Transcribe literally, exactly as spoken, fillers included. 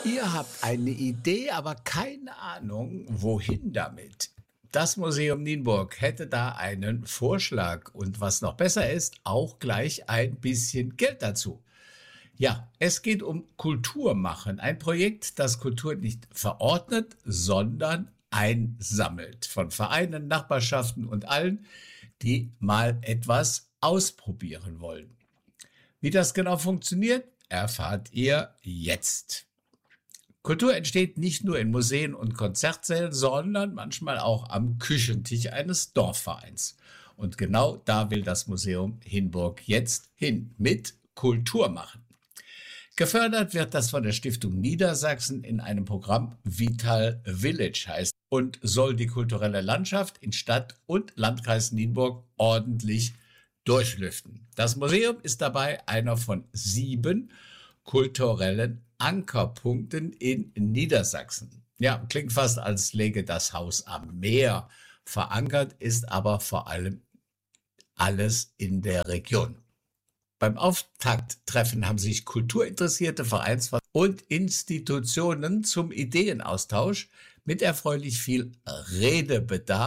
Ihr habt eine Idee, aber keine Ahnung, wohin damit. Das Museum Nienburg hätte da einen Vorschlag und was noch besser ist, auch gleich ein bisschen Geld dazu. Ja, es geht um Kultur machen, ein Projekt, das Kultur nicht verordnet, sondern einsammelt. Von Vereinen, Nachbarschaften und allen, die mal etwas ausprobieren wollen. Wie das genau funktioniert, erfahrt ihr jetzt. Kultur entsteht nicht nur in Museen und Konzertsälen, sondern manchmal auch am Küchentisch eines Dorfvereins. Und genau da will das Museum Hinburg jetzt hin, mit Kultur machen. Gefördert wird das von der Stiftung Niedersachsen in einem Programm Vital Village heißt und soll die kulturelle Landschaft in Stadt und Landkreis Nienburg ordentlich durchlüften. Das Museum ist dabei einer von sieben kulturellen Ankerpunkten in Niedersachsen. Ja, klingt fast, als läge das Haus am Meer. Verankert ist aber vor allem alles in der Region. Beim Auftakttreffen haben sich kulturinteressierte Vereinsvertreter und Institutionen zum Ideenaustausch mit erfreulich viel Redebedarf